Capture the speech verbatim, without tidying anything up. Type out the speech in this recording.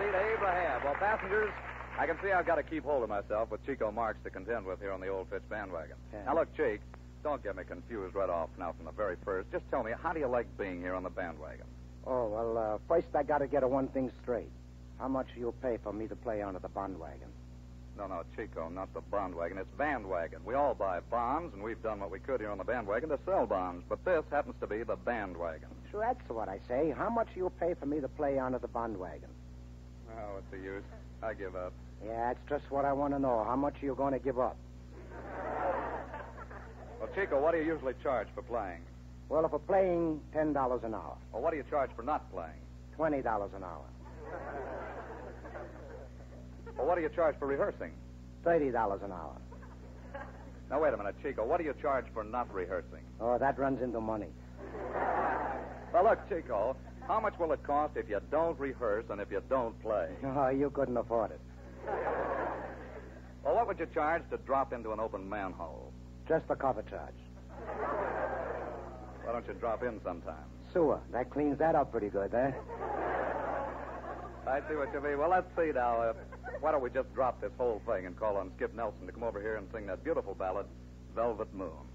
indeed, Abraham. Well, passengers, I can see I've got to keep hold of myself with Chico Marx to contend with here on the Old Fitch bandwagon. Yeah. Now, look, Chick, don't get me confused right off now from the very first. Just tell me, how do you like being here on the bandwagon? Oh, well, uh, first I got to get a one thing straight. How much you'll pay for me to play onto the bandwagon? No, no, Chico, not the bandwagon. It's bandwagon. We all buy bonds, and we've done what we could here on the bandwagon to sell bonds. But this happens to be the bandwagon. Sure, that's what I say. How much you'll pay for me to play onto the bandwagon? Oh, what's the use? I give up. Yeah, that's just what I want to know. How much are you going to give up? Well, Chico, what do you usually charge for playing? Well, if we're playing, ten dollars an hour. Well, what do you charge for not playing? twenty dollars an hour. Well, what do you charge for rehearsing? thirty dollars an hour. Now, wait a minute, Chico. What do you charge for not rehearsing? Oh, that runs into money. Well, look, Chico, how much will it cost if you don't rehearse and if you don't play? Oh, you couldn't afford it. Well, what would you charge to drop into an open manhole? Just the cover charge. Why don't you drop in sometime? Sewer. That cleans that up pretty good, eh? I see what you mean. Well, let's see now. Uh, why don't we just drop this whole thing and call on Skip Nelson to come over here and sing that beautiful ballad, Velvet Moon.